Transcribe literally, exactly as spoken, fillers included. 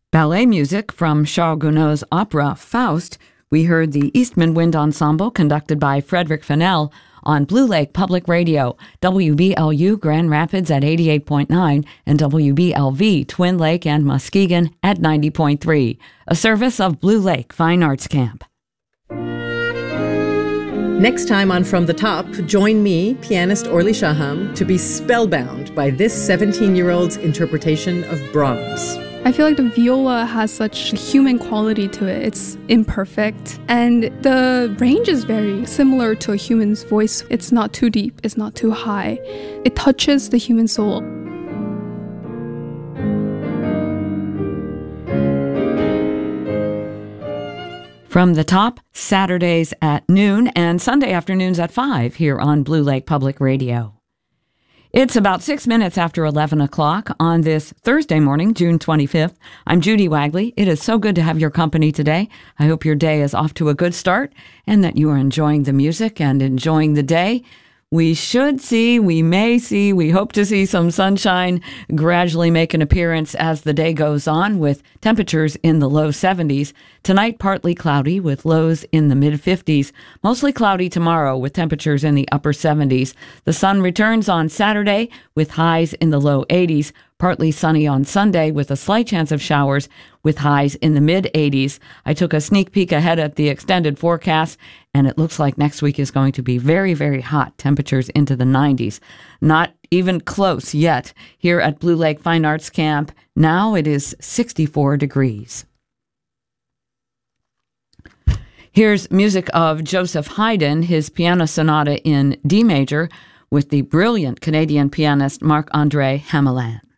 Ballet music from Charles Gounod's opera Faust. We heard the Eastman Wind Ensemble conducted by Frederick Fennell on Blue Lake Public Radio, W B L U Grand Rapids at eighty-eight point nine and W B L V Twin Lake and Muskegon at ninety point three, a service of Blue Lake Fine Arts Camp. Next time on From the Top, join me, pianist Orly Shaham, to be spellbound by this seventeen-year-old's interpretation of Brahms. I feel like the viola has such human quality to it. It's imperfect. And the range is very similar to a human's voice. It's not too deep. It's not too high. It touches the human soul. From the Top, Saturdays at noon and Sunday afternoons at five here on Blue Lake Public Radio. It's about six minutes after eleven o'clock on this Thursday morning, June twenty-fifth. I'm Judy Wagley. It is so good to have your company today. I hope your day is off to a good start and that you are enjoying the music and enjoying the day. We should see, we may see, we hope to see some sunshine gradually make an appearance as the day goes on, with temperatures in the low seventies. Tonight, partly cloudy with lows in the mid-fifties. Mostly cloudy tomorrow with temperatures in the upper seventies. The sun returns on Saturday with highs in the low eighties. Partly sunny on Sunday with a slight chance of showers with highs in the mid-eighties. I took a sneak peek ahead at the extended forecast, and it looks like next week is going to be very, very hot. Temperatures into the nineties. Not even close yet here at Blue Lake Fine Arts Camp. Now it is sixty-four degrees. Here's music of Joseph Haydn, his piano sonata in D major, with the brilliant Canadian pianist Marc-André Hamelin.